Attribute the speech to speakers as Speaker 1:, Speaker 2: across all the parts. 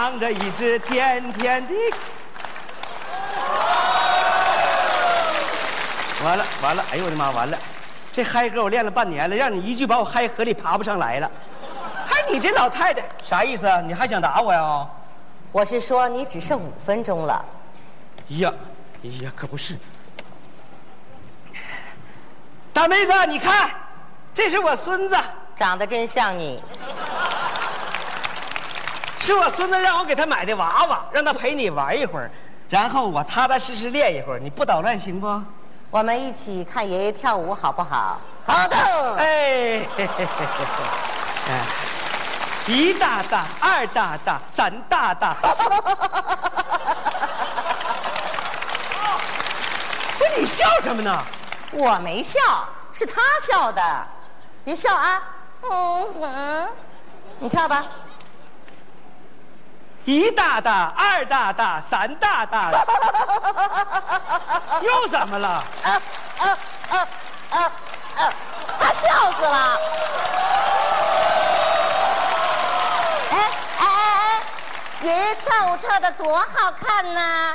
Speaker 1: 养着一只甜甜的。完了完了，哎呦我的妈，完了！这嗨歌我练了半年了，让你一句把我嗨河里爬不上来了。哎，你这老太太啥意思啊？你还想打我呀？
Speaker 2: 我是说你只剩5分钟了。
Speaker 1: 呀，可不是。大妹子，你看，这是我孙子，
Speaker 2: 长得真像你。
Speaker 1: 是我孙子让我给他买的娃娃，让他陪你玩一会儿，然后我踏踏实实练一会儿，你不捣乱行不？
Speaker 2: 我们一起看爷爷跳舞好不好？好的。
Speaker 1: 哎，一大大，二大大，三大大。不是你笑什么呢？
Speaker 2: 我没笑，是他笑的。别笑啊。你跳吧。
Speaker 1: 一大大，二大大，三大大。又怎么了？
Speaker 2: 他笑死了。哎，爷爷跳舞跳得多好看呢！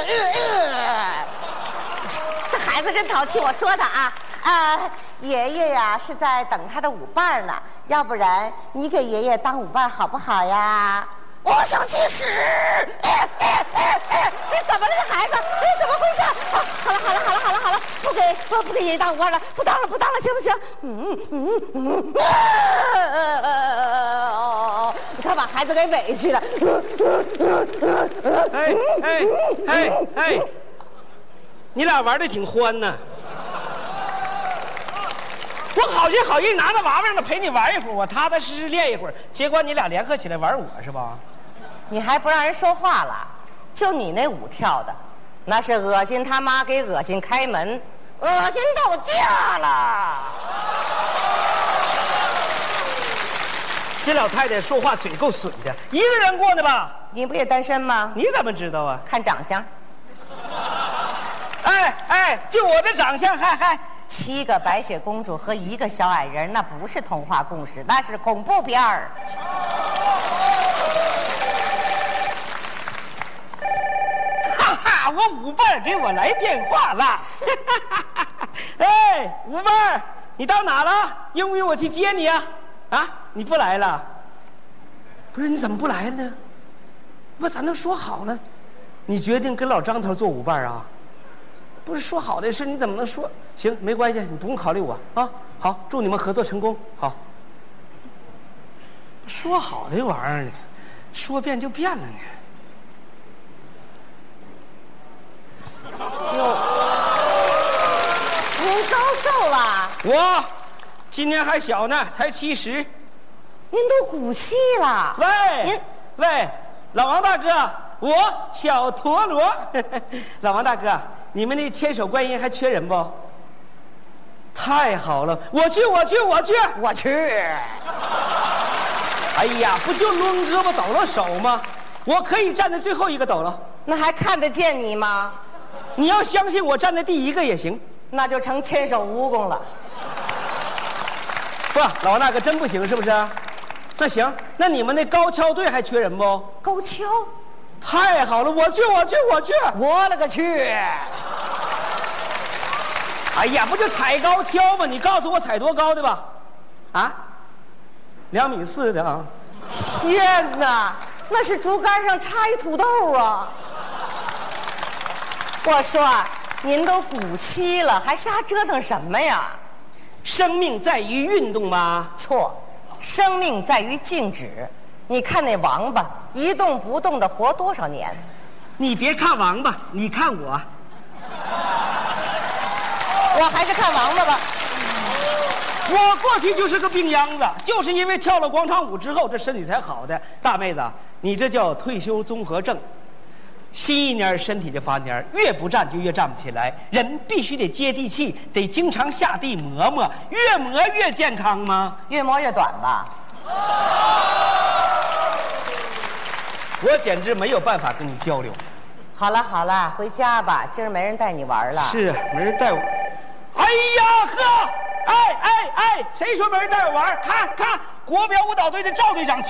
Speaker 2: 这孩子真淘气，我说他啊，爷爷呀是在等他的舞伴呢，要不然你给爷爷当舞伴好不好呀？我想去屎！你怎么了，这孩子？你怎么回事？好了，不给爷爷当舞伴了，不当了，行不行？你看把孩子给委屈了。
Speaker 1: 哎，你俩玩的挺欢呢。我好心好意拿着娃娃让他陪你玩一会儿，我踏踏实实练一会儿，结果你俩联合起来玩我是吧？
Speaker 2: 你还不让人说话了？就你那舞跳的，那是恶心他妈给恶心开门，恶心到家了。
Speaker 1: 这老太太说话嘴够损的，一个人过的吧？
Speaker 2: 你不也单身吗？
Speaker 1: 你怎么知道啊？
Speaker 2: 看长相。
Speaker 1: 哎，就我的长相还
Speaker 2: 7个白雪公主和1个小矮人，那不是童话故事，那是恐怖片儿。
Speaker 1: 哈哈，我舞伴给我来电话了。哎，舞伴，你到哪了？用不用我去接你啊？啊，你不来了？不是，你怎么不来了呢？不，咱都说好了，你决定跟老张头做舞伴啊？不是说好的事，你怎么能说？行，没关系，你不用考虑我啊。好，祝你们合作成功。好，说好的玩意儿呢，说变就变了呢。
Speaker 2: 哟，您高寿了？
Speaker 1: 我今年还小呢，才70。
Speaker 2: 您都古稀了。
Speaker 1: 喂，老王大哥，我小陀螺。老王大哥，你们那千手观音还缺人不？太好了，我去。哎呀，不就抡胳膊抖了手吗？我可以站在最后一个抖了。
Speaker 2: 那还看得见你吗？
Speaker 1: 你要相信我，站在第1个也行。
Speaker 2: 那就成千手蜈蚣了。
Speaker 1: 不，老王大哥真不行是不是？那行，那你们那高跷队还缺人不？
Speaker 2: 高跷。
Speaker 1: 太好了，我去！
Speaker 2: 我勒个去！
Speaker 1: 哎呀，不就踩高跷吗？你告诉我踩多高的吧？啊，2.4米的啊！
Speaker 2: 天哪，那是竹竿上插一土豆啊！我说，您都古稀了，还瞎折腾什么呀？
Speaker 1: 生命在于运动吗？
Speaker 2: 错，生命在于静止。你看那王八一动不动的活多少年？
Speaker 1: 你别看王八，你看我。
Speaker 2: 我还是看王八吧。
Speaker 1: 我过去就是个病秧子，就是因为跳了广场舞之后，这身体才好的。大妹子，你这叫退休综合症。新一蔫身体就发蔫，越不站就越站不起来。人必须得接地气，得经常下地磨磨，越磨越健康吗？
Speaker 2: 越磨越短吧。
Speaker 1: 我简直没有办法跟你交流。
Speaker 2: 好了，回家吧，今儿没人带你玩了。
Speaker 1: 是，没人带我。哎呀呵！哎，谁说没人带我玩？看，国标舞蹈队的赵队长